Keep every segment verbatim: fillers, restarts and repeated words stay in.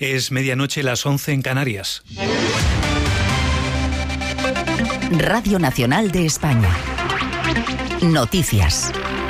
Es medianoche, las once en Canarias. Radio Nacional de España. Noticias.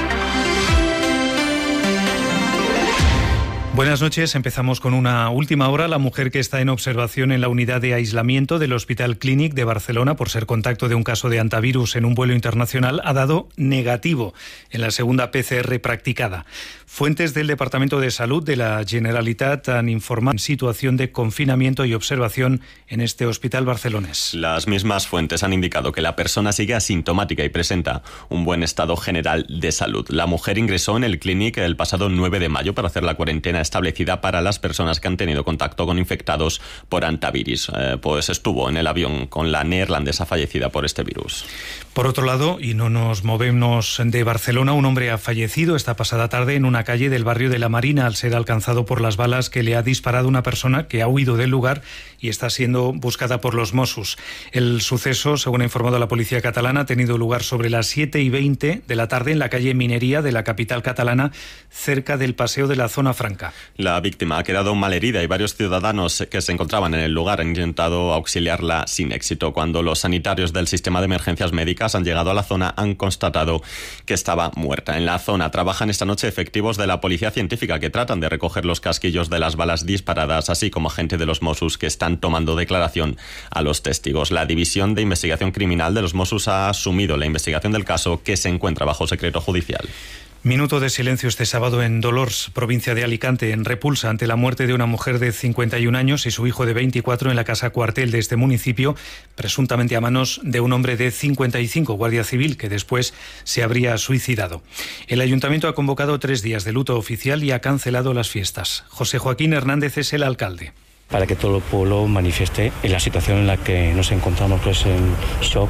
Buenas noches, empezamos con una última hora. La mujer que está en observación en la unidad de aislamiento del Hospital Clínic de Barcelona por ser contacto de un caso de hantavirus en un vuelo internacional ha dado negativo en la segunda P C R practicada. Fuentes del Departamento de Salud de la Generalitat han informado en situación de confinamiento y observación en este hospital barcelonés. Las mismas fuentes han indicado que la persona sigue asintomática y presenta un buen estado general de salud. La mujer ingresó en el Clínic el pasado nueve de mayo para hacer la cuarentena establecida para las personas que han tenido contacto con infectados por hantavirus. Eh, pues estuvo en el avión con la neerlandesa fallecida por este virus. Por otro lado, y no nos movemos de Barcelona, un hombre ha fallecido esta pasada tarde en una calle del barrio de la Marina al ser alcanzado por las balas que le ha disparado una persona que ha huido del lugar y está siendo buscada por los Mossos. El suceso, según ha informado la policía catalana, ha tenido lugar sobre las siete y veinte de la tarde en la calle Minería de la capital catalana, cerca del Paseo de la Zona Franca. La víctima ha quedado malherida y varios ciudadanos que se encontraban en el lugar han intentado auxiliarla sin éxito. Cuando los sanitarios del sistema de emergencias médicas han llegado a la zona, han constatado que estaba muerta. En la zona trabajan esta noche efectivos de la policía científica que tratan de recoger los casquillos de las balas disparadas, así como agentes de los Mossos que están tomando declaración a los testigos. La División de Investigación Criminal de los Mossos ha asumido la investigación del caso, que se encuentra bajo secreto judicial. Minuto de silencio este sábado en Dolors, provincia de Alicante, en repulsa ante la muerte de una mujer de cincuenta y un años y su hijo de veinticuatro en la casa cuartel de este municipio, presuntamente a manos de un hombre de cincuenta y cinco, guardia civil, que después se habría suicidado. El ayuntamiento ha convocado tres días de luto oficial y ha cancelado las fiestas. José Joaquín Hernández es el alcalde. Para que todo el pueblo manifieste en la situación en la que nos encontramos, pues en shock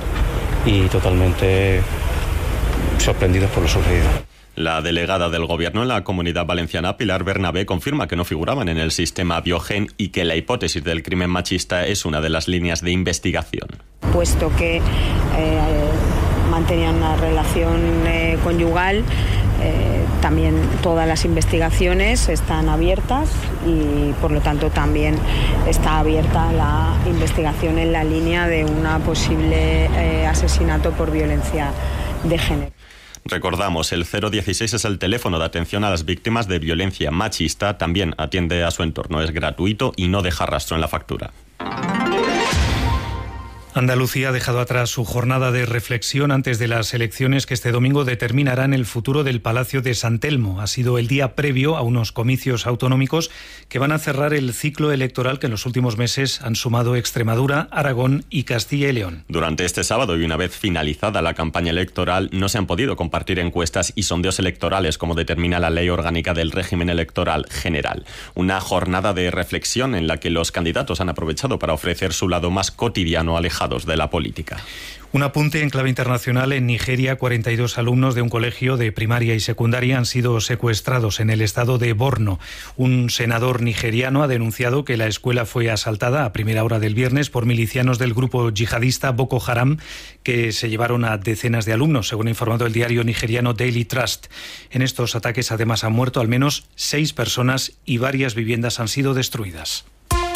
y totalmente sorprendidos por lo sucedido. La delegada del Gobierno en la Comunidad Valenciana, Pilar Bernabé, confirma que no figuraban en el sistema Biogen y que la hipótesis del crimen machista es una de las líneas de investigación. Puesto que eh, mantenían una relación eh, conyugal, eh, también todas las investigaciones están abiertas y por lo tanto también está abierta la investigación en la línea de un posible eh, asesinato por violencia de género. Recordamos, el cero dieciséis es el teléfono de atención a las víctimas de violencia machista. También atiende a su entorno, es gratuito y no deja rastro en la factura. Andalucía ha dejado atrás su jornada de reflexión antes de las elecciones que este domingo determinarán el futuro del Palacio de San Telmo. Ha sido el día previo a unos comicios autonómicos que van a cerrar el ciclo electoral que en los últimos meses han sumado Extremadura, Aragón y Castilla y León. Durante este sábado y una vez finalizada la campaña electoral, no se han podido compartir encuestas y sondeos electorales como determina la Ley Orgánica del Régimen Electoral General. Una jornada de reflexión en la que los candidatos han aprovechado para ofrecer su lado más cotidiano, alejado de la política. Un apunte en clave internacional. En Nigeria, cuarenta y dos alumnos de un colegio de primaria y secundaria han sido secuestrados en el estado de Borno. Un senador nigeriano ha denunciado que la escuela fue asaltada a primera hora del viernes por milicianos del grupo yihadista Boko Haram, que se llevaron a decenas de alumnos, según ha informado el diario nigeriano Daily Trust. En estos ataques además han muerto al menos seis personas y varias viviendas han sido destruidas.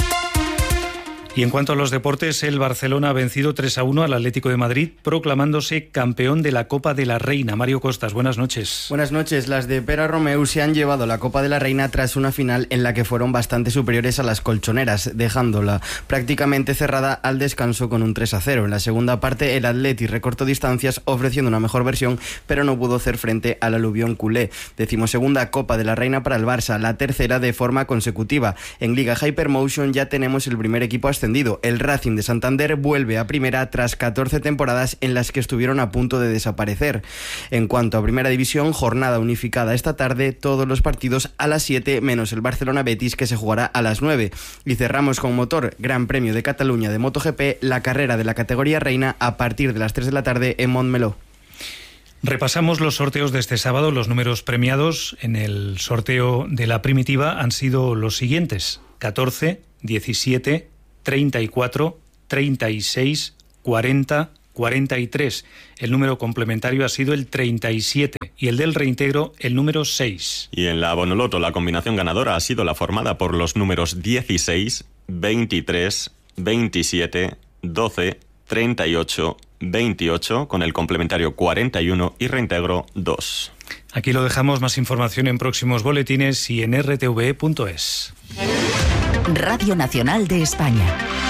Y en cuanto a los deportes, el Barcelona ha vencido tres a uno al Atlético de Madrid, proclamándose campeón de la Copa de la Reina. Mario Costas, buenas noches. Buenas noches. Las de Pere Romeu se han llevado la Copa de la Reina tras una final en la que fueron bastante superiores a las colchoneras, dejándola prácticamente cerrada al descanso con un tres a cero. En la segunda parte, el Atleti recortó distancias ofreciendo una mejor versión, pero no pudo hacer frente al aluvión culé. Decimosegunda Copa de la Reina para el Barça, la tercera de forma consecutiva. En Liga Hypermotion ya tenemos el primer equipo ascendido. El Racing de Santander vuelve a primera tras catorce temporadas en las que estuvieron a punto de desaparecer. En cuanto a Primera División, jornada unificada esta tarde, todos los partidos a las siete, menos el Barcelona-Betis, que se jugará a las nueve. Y cerramos con motor Gran Premio de Cataluña de MotoGP, la carrera de la categoría reina a partir de las tres de la tarde en Montmeló. Repasamos los sorteos de este sábado. Los números premiados en el sorteo de la primitiva han sido los siguientes: catorce, diecisiete, treinta y cuatro, treinta y seis, cuarenta, cuarenta y tres. El número complementario ha sido el treinta y siete y el del reintegro el número seis. Y en la Bonoloto la combinación ganadora ha sido la formada por los números dieciséis, veintitrés, veintisiete, doce, treinta y ocho, veintiocho, con el complementario cuarenta y uno y reintegro dos. Aquí lo dejamos, más información en próximos boletines y en r t v e punto es. Radio Nacional de España.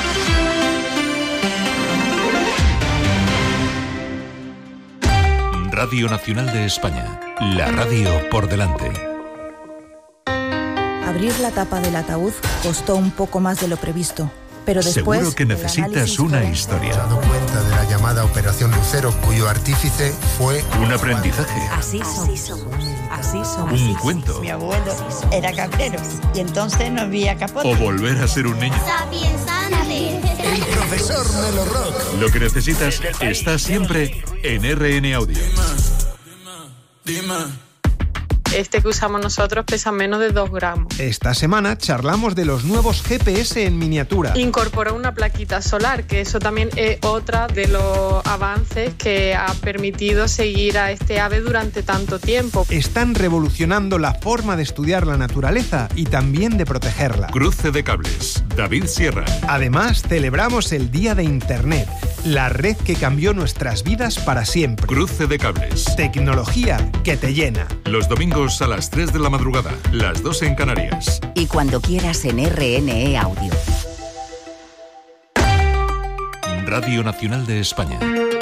Radio Nacional de España, la radio por delante. Abrir la tapa del ataúd costó un poco más de lo previsto, pero después... Seguro que necesitas una historia. Se ha dado cuenta de la llamada Operación Lucero, cuyo artífice fue... Un aprendizaje. Así somos. Así somos. Un cuento. Mi abuelo era cabrero y entonces no había capote. O volver a ser un niño. El profesor Melo Rock. Lo que necesitas está siempre en R N Audio. Dime, dime. Este que usamos nosotros pesa menos de dos gramos. Esta semana charlamos de los nuevos G P S en miniatura. Incorpora una plaquita solar, que eso también es otra de los avances que ha permitido seguir a este ave durante tanto tiempo. Están revolucionando la forma de estudiar la naturaleza y también de protegerla. Cruce de cables. David Sierra. Además, celebramos el Día de Internet, la red que cambió nuestras vidas para siempre. Cruce de cables. Tecnología que te llena. Los domingos a las tres de la madrugada, las dos en Canarias. Y cuando quieras en R N E Audio. Radio Nacional de España.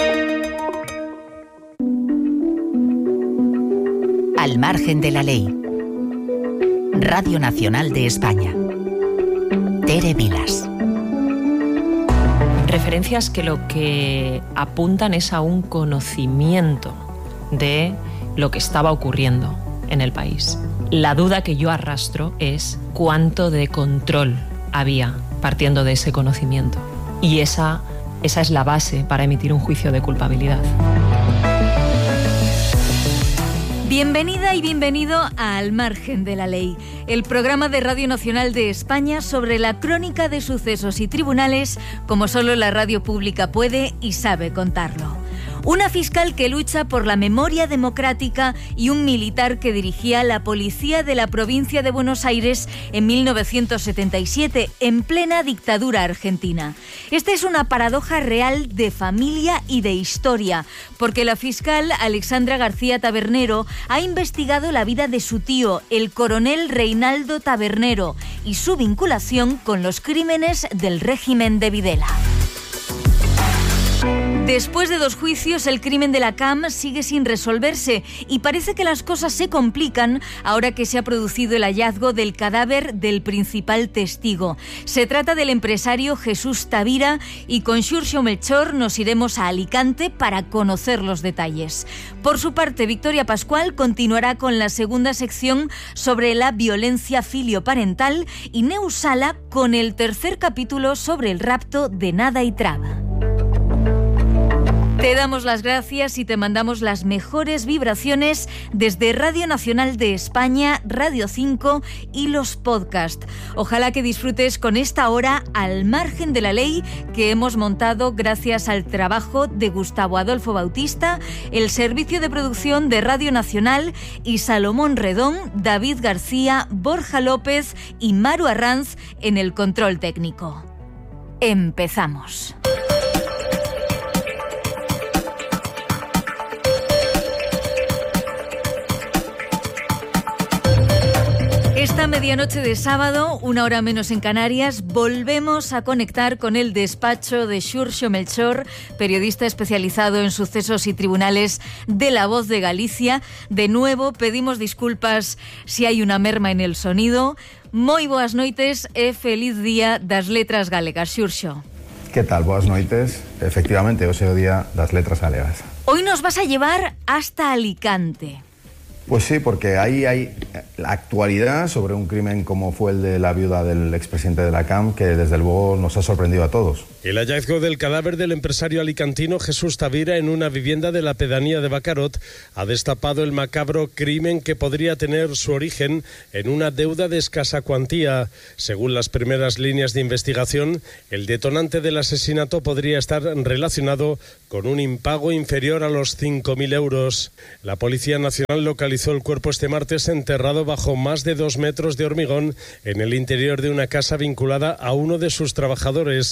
Al margen de la ley. Radio Nacional de España. Tere Vilas. Referencias que lo que apuntan es a un conocimiento de lo que estaba ocurriendo en el país. La duda que yo arrastro es cuánto de control había partiendo de ese conocimiento. Y esa, esa es la base para emitir un juicio de culpabilidad. Bienvenida y bienvenido a Al margen de la ley, el programa de Radio Nacional de España sobre la crónica de sucesos y tribunales como solo la radio pública puede y sabe contarlo. Una fiscal que lucha por la memoria democrática y un militar que dirigía la policía de la provincia de Buenos Aires en mil novecientos setenta y siete, en plena dictadura argentina. Esta es una paradoja real de familia y de historia, porque la fiscal Alexandra García Tabernero ha investigado la vida de su tío, el coronel Reinaldo Tabernero, y su vinculación con los crímenes del régimen de Videla. Después de dos juicios, el crimen de la C A M sigue sin resolverse y parece que las cosas se complican ahora que se ha producido el hallazgo del cadáver del principal testigo. Se trata del empresario Jesús Tavira y con Xurxo Melchor nos iremos a Alicante para conocer los detalles. Por su parte, Victoria Pascual continuará con la segunda sección sobre la violencia filioparental y Neus Sala con el tercer capítulo sobre el rapto de Nada y Traba. Te damos las gracias y te mandamos las mejores vibraciones desde Radio Nacional de España, Radio cinco y los podcasts. Ojalá que disfrutes con esta hora Al margen de la ley que hemos montado gracias al trabajo de Gustavo Adolfo Bautista, el servicio de producción de Radio Nacional y Salomón Redón, David García, Borja López y Maru Arranz en el control técnico. Empezamos. Esta medianoche de sábado, una hora menos en Canarias, volvemos a conectar con el despacho de Xurxo Melchor, periodista especializado en sucesos y tribunales de La Voz de Galicia. De nuevo, pedimos disculpas si hay una merma en el sonido. Moi boas noites e feliz día das letras galegas, Xurxo. Que tal? Boas noites. Efectivamente, hoxe é o día das letras galegas. Hoy nos vas a llevar hasta Alicante. Pues sí, porque ahí hay la actualidad sobre un crimen como fue el de la viuda del expresidente de la C A M, que desde luego nos ha sorprendido a todos. El hallazgo del cadáver del empresario alicantino Jesús Tavira en una vivienda de la pedanía de Bacarot ha destapado el macabro crimen que podría tener su origen en una deuda de escasa cuantía. Según las primeras líneas de investigación, el detonante del asesinato podría estar relacionado con un impago inferior a los cinco mil euros. La Policía Nacional localizó el cuerpo este martes enterrado bajo más de dos metros de hormigón en el interior de una casa vinculada a uno de sus trabajadores.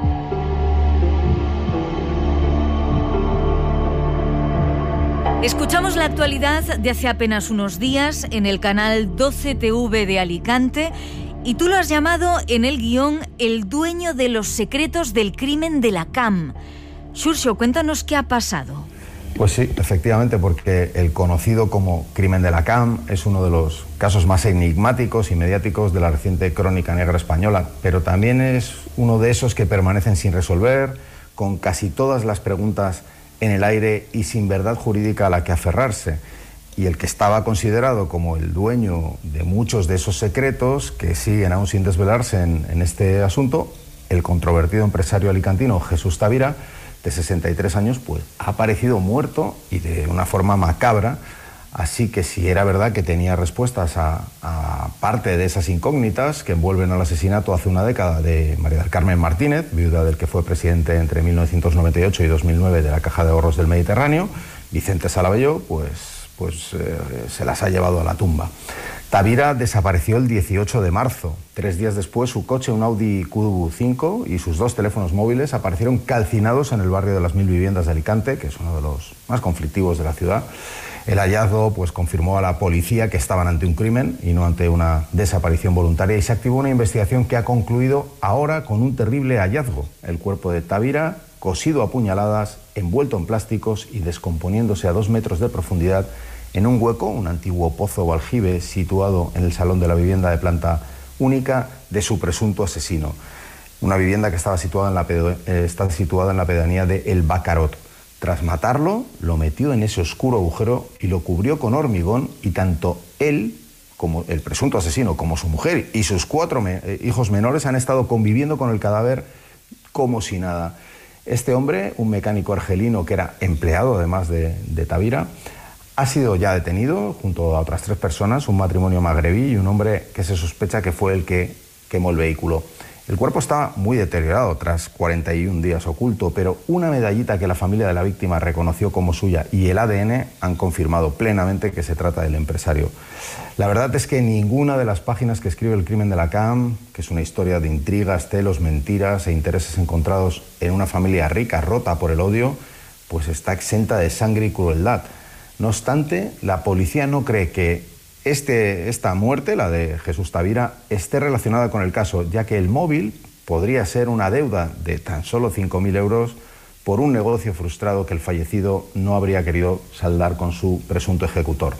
Escuchamos la actualidad de hace apenas unos días en el canal doce T V de Alicante y tú lo has llamado en el guión el dueño de los secretos del crimen de la C A M. Xurxo, cuéntanos qué ha pasado. Pues sí, efectivamente, porque el conocido como crimen de la C A M es uno de los casos más enigmáticos y mediáticos de la reciente crónica negra española, pero también es uno de esos que permanecen sin resolver, con casi todas las preguntas en el aire y sin verdad jurídica a la que aferrarse. Y el que estaba considerado como el dueño de muchos de esos secretos que siguen aún sin desvelarse en, en este asunto, el controvertido empresario alicantino Jesús Tavira, de sesenta y tres años, pues ha aparecido muerto y de una forma macabra. Así que si era verdad que tenía respuestas a, a parte de esas incógnitas que envuelven al asesinato hace una década de María del Carmen Martínez, viuda del que fue presidente entre mil novecientos noventa y ocho y dos mil nueve de la Caja de Ahorros del Mediterráneo, Vicente Salabello, pues, pues eh, se las ha llevado a la tumba. Tavira desapareció el dieciocho de marzo. Tres días después, su coche, un Audi Q cinco, y sus dos teléfonos móviles aparecieron calcinados en el barrio de las Mil Viviendas de Alicante, que es uno de los más conflictivos de la ciudad. El hallazgo pues, confirmó a la policía que estaban ante un crimen y no ante una desaparición voluntaria, y se activó una investigación que ha concluido ahora con un terrible hallazgo: el cuerpo de Tavira, cosido a puñaladas, envuelto en plásticos y descomponiéndose a dos metros de profundidad en un hueco, un antiguo pozo o aljibe situado en el salón de la vivienda de planta única de su presunto asesino. Una vivienda que estaba situada en la, eh, está situada en la pedanía de El Bacarot. Tras matarlo, lo metió en ese oscuro agujero y lo cubrió con hormigón, y tanto él, como el presunto asesino, como su mujer y sus cuatro me eh, hijos menores han estado conviviendo con el cadáver como si nada. Este hombre, un mecánico argelino que era empleado además de, de Tavira, ha sido ya detenido junto a otras tres personas, un matrimonio magrebí y un hombre que se sospecha que fue el que quemó el vehículo. El cuerpo estaba muy deteriorado tras cuarenta y un días oculto, pero una medallita que la familia de la víctima reconoció como suya y el A D N han confirmado plenamente que se trata del empresario. La verdad es que ninguna de las páginas que escribe el crimen de la C A M, que es una historia de intrigas, celos, mentiras e intereses encontrados en una familia rica rota por el odio, pues está exenta de sangre y crueldad. No obstante, la policía no cree que este, esta muerte, la de Jesús Tavira, esté relacionada con el caso, ya que el móvil podría ser una deuda de tan solo cinco mil euros por un negocio frustrado que el fallecido no habría querido saldar con su presunto ejecutor.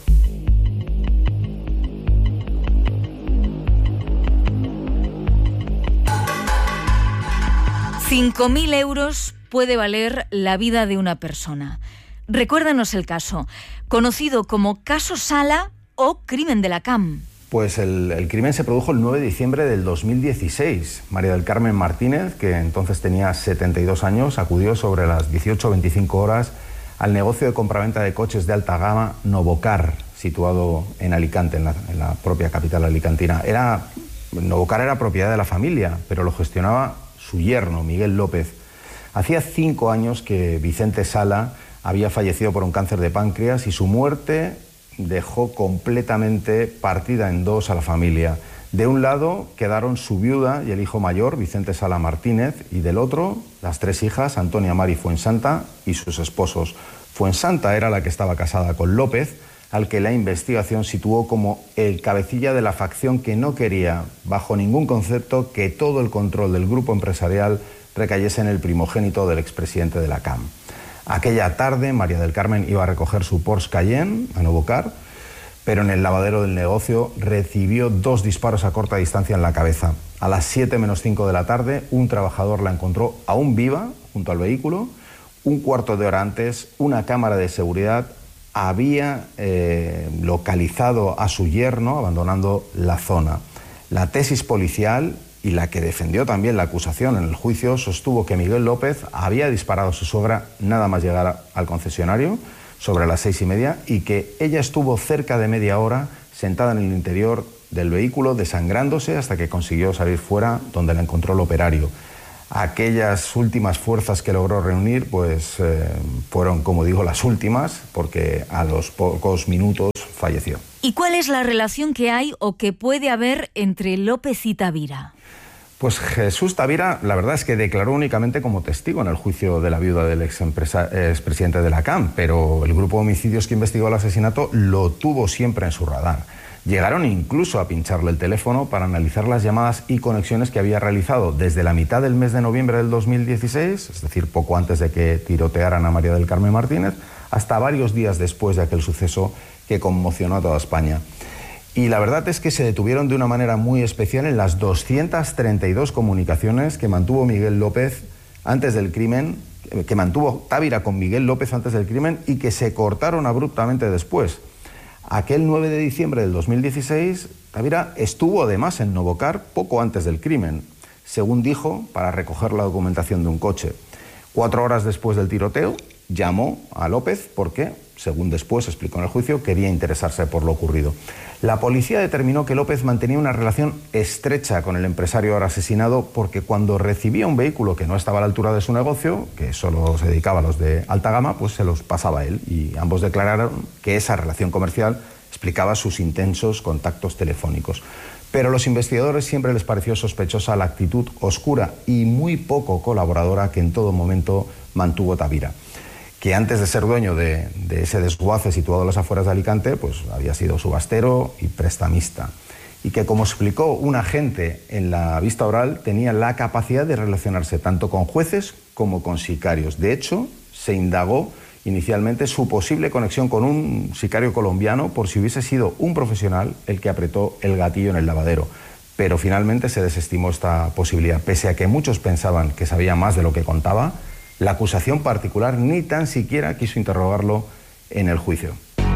cinco mil euros puede valer la vida de una persona. Recuérdanos el caso, conocido como Caso Sala o Crimen de la C A M. Pues el, el crimen se produjo el nueve de diciembre del dos mil dieciséis. María del Carmen Martínez, que entonces tenía setenta y dos años, acudió sobre las dieciocho veinticinco horas al negocio de compraventa de coches de alta gama Novocar, situado en Alicante, en la, en la propia capital alicantina. Era, Novocar era propiedad de la familia, pero lo gestionaba su yerno, Miguel López. Hacía cinco años que Vicente Sala había fallecido por un cáncer de páncreas y su muerte dejó completamente partida en dos a la familia. De un lado quedaron su viuda y el hijo mayor, Vicente Sala Martínez, y del otro las tres hijas, Antonia Mari Fuensanta y sus esposos. Fuensanta era la que estaba casada con López, al que la investigación situó como el cabecilla de la facción que no quería, bajo ningún concepto, que todo el control del grupo empresarial recayese en el primogénito del expresidente de la C A M. Aquella tarde, María del Carmen iba a recoger su Porsche Cayenne a Novocar, pero en el lavadero del negocio recibió dos disparos a corta distancia en la cabeza. A las siete menos cinco de la tarde, un trabajador la encontró aún viva junto al vehículo. Un cuarto de hora antes, una cámara de seguridad había eh, localizado a su yerno abandonando la zona. La tesis policial y la que defendió también la acusación en el juicio sostuvo que Miguel López había disparado a su suegra nada más llegar al concesionario sobre las seis y media y que ella estuvo cerca de media hora sentada en el interior del vehículo desangrándose hasta que consiguió salir fuera, donde la encontró el operario. Aquellas últimas fuerzas que logró reunir pues eh, fueron, como digo, las últimas, porque a los pocos minutos falleció. ¿Y cuál es la relación que hay o que puede haber entre López y Tavira? Pues Jesús Tavira, la verdad es que declaró únicamente como testigo en el juicio de la viuda del expresidente de la C A M, pero el grupo de homicidios que investigó el asesinato lo tuvo siempre en su radar. Llegaron incluso a pincharle el teléfono para analizar las llamadas y conexiones que había realizado desde la mitad del mes de noviembre del dos mil dieciséis, es decir, poco antes de que tirotearan a María del Carmen Martínez, hasta varios días después de aquel suceso que conmocionó a toda España. Y la verdad es que se detuvieron de una manera muy especial en las doscientas treinta y dos comunicaciones que mantuvo Miguel López antes del crimen, que mantuvo Tavira con Miguel López antes del crimen y que se cortaron abruptamente después. Aquel nueve de diciembre del dos mil dieciséis, Tavira estuvo además en Novocar poco antes del crimen, según dijo, para recoger la documentación de un coche. Cuatro horas después del tiroteo, llamó a López porque, según después explicó en el juicio, quería interesarse por lo ocurrido. La policía determinó que López mantenía una relación estrecha con el empresario ahora asesinado porque cuando recibía un vehículo que no estaba a la altura de su negocio, que solo se dedicaba a los de alta gama, pues se los pasaba a él, y ambos declararon que esa relación comercial explicaba sus intensos contactos telefónicos. Pero a los investigadores siempre les pareció sospechosa la actitud oscura y muy poco colaboradora que en todo momento mantuvo Tavira, que antes de ser dueño de, de ese desguace situado a las afueras de Alicante, pues había sido subastero y prestamista. Y que, como explicó un agente en la vista oral, tenía la capacidad de relacionarse tanto con jueces como con sicarios. De hecho, se indagó inicialmente su posible conexión con un sicario colombiano por si hubiese sido un profesional el que apretó el gatillo en el lavadero. Pero finalmente se desestimó esta posibilidad. Pese a que muchos pensaban que sabía más de lo que contaba, la acusación particular ni tan siquiera quiso interrogarlo en el juicio.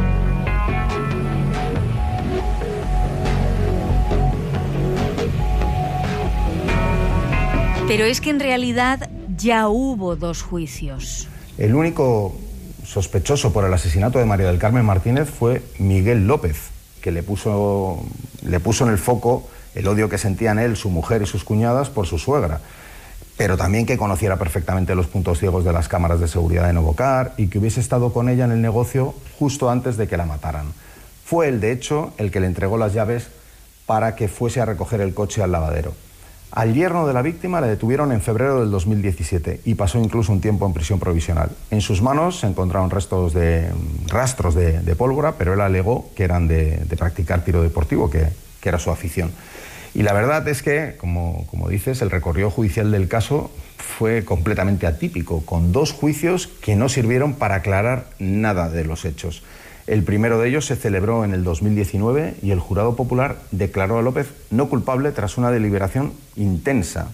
Pero es que en realidad ya hubo dos juicios. El único sospechoso por el asesinato de María del Carmen Martínez fue Miguel López, que le puso, le puso en el foco el odio que sentían él, su mujer y sus cuñadas por su suegra, pero también que conociera perfectamente los puntos ciegos de las cámaras de seguridad de Novocar y que hubiese estado con ella en el negocio justo antes de que la mataran. Fue él, de hecho, el que le entregó las llaves para que fuese a recoger el coche al lavadero. Al yerno de la víctima le detuvieron en febrero del dos mil diecisiete y pasó incluso un tiempo en prisión provisional. En sus manos se encontraron restos de, rastros de, de pólvora, pero él alegó que eran de, de practicar tiro deportivo, que, que era su afición. Y la verdad es que, como, como dices, el recorrido judicial del caso fue completamente atípico, con dos juicios que no sirvieron para aclarar nada de los hechos. El primero de ellos se celebró en el dos mil diecinueve y el jurado popular declaró a López no culpable tras una deliberación intensa.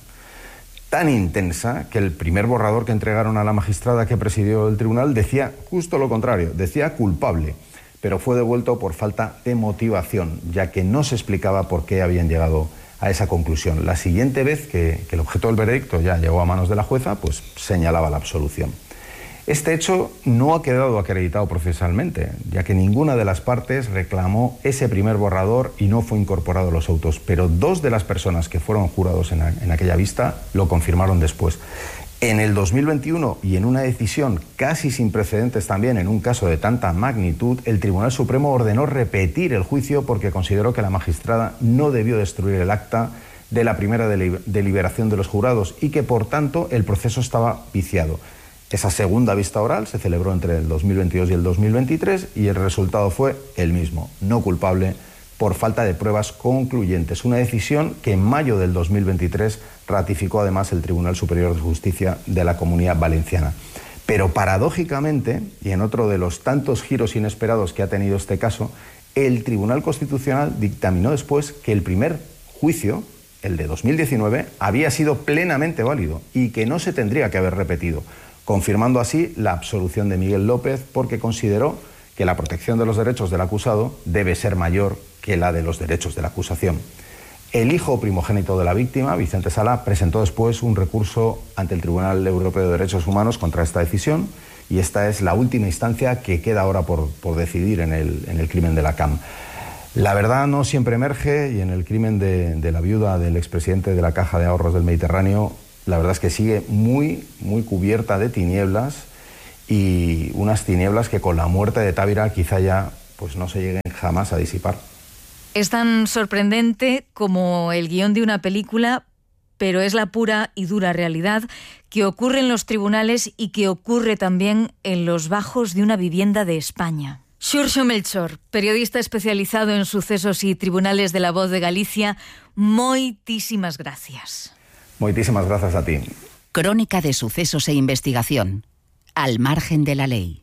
Tan intensa que el primer borrador que entregaron a la magistrada que presidió el tribunal decía justo lo contrario, decía culpable, pero fue devuelto por falta de motivación, ya que no se explicaba por qué habían llegado a esa conclusión. La siguiente vez que, que el objeto del veredicto ya llegó a manos de la jueza, pues señalaba la absolución. Este hecho no ha quedado acreditado procesalmente, ya que ninguna de las partes reclamó ese primer borrador y no fue incorporado a los autos, pero dos de las personas que fueron jurados en, a, en aquella vista lo confirmaron después. En el dos mil veintiuno, y en una decisión casi sin precedentes también en un caso de tanta magnitud, el Tribunal Supremo ordenó repetir el juicio porque consideró que la magistrada no debió destruir el acta de la primera deliberación de los jurados y que, por tanto, el proceso estaba viciado. Esa segunda vista oral se celebró entre el dos mil veintidós y el dos mil veintitrés y el resultado fue el mismo, no culpable por falta de pruebas concluyentes. Una decisión que en mayo del dos mil veintitrés ratificó además el Tribunal Superior de Justicia de la Comunidad Valenciana. Pero paradójicamente, y en otro de los tantos giros inesperados que ha tenido este caso, el Tribunal Constitucional dictaminó después que el primer juicio, el de dos mil diecinueve, había sido plenamente válido y que no se tendría que haber repetido, confirmando así la absolución de Miguel López porque consideró que la protección de los derechos del acusado debe ser mayor que la de los derechos de la acusación. El hijo primogénito de la víctima, Vicente Sala, presentó después un recurso ante el Tribunal Europeo de Derechos Humanos contra esta decisión, y esta es la última instancia que queda ahora por, por decidir en el, en el crimen de la C A M. La verdad no siempre emerge, y en el crimen de, de la viuda del expresidente de la Caja de Ahorros del Mediterráneo, la verdad es que sigue muy, muy cubierta de tinieblas, y unas tinieblas que con la muerte de Távira quizá ya pues, no se lleguen jamás a disipar. Es tan sorprendente como el guión de una película, pero es la pura y dura realidad que ocurre en los tribunales y que ocurre también en los bajos de una vivienda de España. Xurxo Melchor, periodista especializado en sucesos y tribunales de La Voz de Galicia, moitísimas gracias. Moitísimas gracias a ti. Crónica de sucesos e investigación, al margen de la ley.